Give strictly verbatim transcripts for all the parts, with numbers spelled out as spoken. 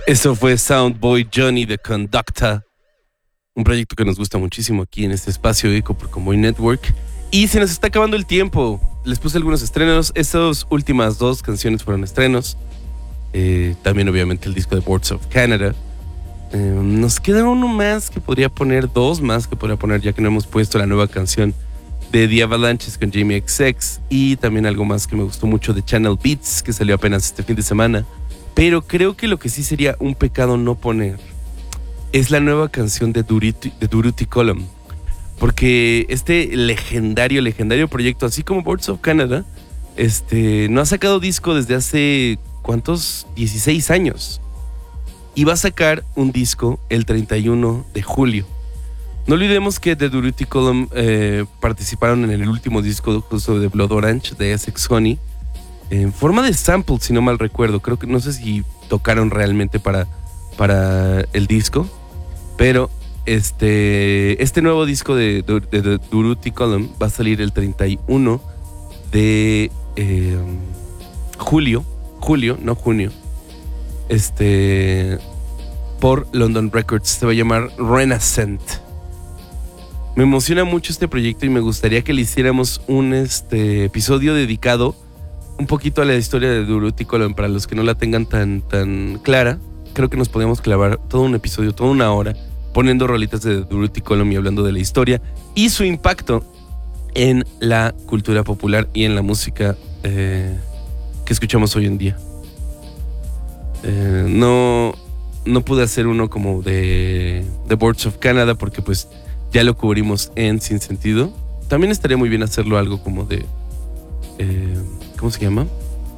Eso fue Soundboy Johnny the Conductor, un proyecto que nos gusta muchísimo aquí en este espacio Eco por Convoy Network. Y se nos está acabando el tiempo. Les puse algunos estrenos. Estas últimas dos canciones fueron estrenos. Eh, también obviamente el disco de Boards of Canada. Eh, nos queda uno más que podría poner, dos más que podría poner, ya que no hemos puesto la nueva canción de The Avalanches con Jamie X X. Y también algo más que me gustó mucho de Channel Beats, que salió apenas este fin de semana. Pero creo que lo que sí sería un pecado no poner es la nueva canción de Durutti, de Durutti Column. Porque este legendario, legendario proyecto, así como Boards of Canada, este, no ha sacado disco desde hace, ¿cuántos? dieciséis años. Y va a sacar un disco el treinta y uno de julio. No olvidemos que The Durutti Column eh, participaron en el último disco justo de Blood Orange, de Essex Honey, en forma de sample, si no mal recuerdo. Creo que no sé si tocaron realmente para, para el disco, pero este, este nuevo disco de, de, de, de Durutti Column va a salir el treinta y uno de eh, julio, julio, no junio, este, por London Records. Se va a llamar Renaissance. Me emociona mucho este proyecto y me gustaría que le hiciéramos un este, episodio dedicado un poquito a la historia de Durutti Column. Para los que no la tengan tan, tan clara, creo que nos podemos clavar todo un episodio, toda una hora, poniendo rolitas de Durutti Column y hablando de la historia y su impacto en la cultura popular y en la música eh, que escuchamos hoy en día. Eh, no, no pude hacer uno como de The Boards of Canada porque pues ya lo cubrimos en Sin Sentido. También estaría muy bien hacerlo algo como de... Eh, ¿Cómo se llama?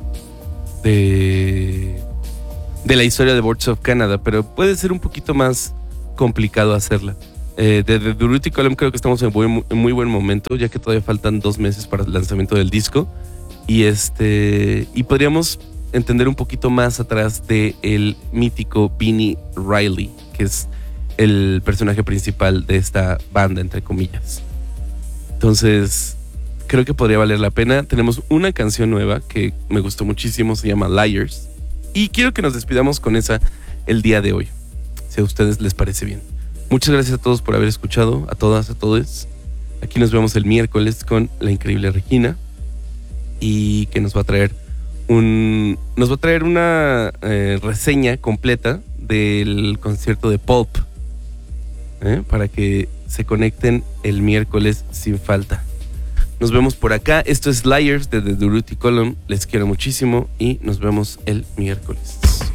De, de la historia de Boards of Canada, pero puede ser un poquito más complicado hacerla. Eh, de, de Durutti Column creo que estamos en, buen, en muy buen momento, ya que todavía faltan dos meses para el lanzamiento del disco. Y, este, y podríamos entender un poquito más atrás del mítico Beanie Riley, que es el personaje principal de esta banda, entre comillas. Entonces, creo que podría valer la pena. Tenemos una canción nueva que me gustó muchísimo, se llama Liars. Y quiero que nos despidamos con esa el día de hoy, si a ustedes les parece bien. Muchas gracias a todos por haber escuchado, a todas, a todos. Aquí nos vemos el miércoles con la increíble Regina. Y que nos va a traer un... Nos va a traer una eh, reseña completa del concierto de Pulp. ¿Eh? Para que se conecten el miércoles sin falta. Nos vemos por acá. Esto es Liars de The Durutti Column. Les quiero muchísimo y nos vemos el miércoles.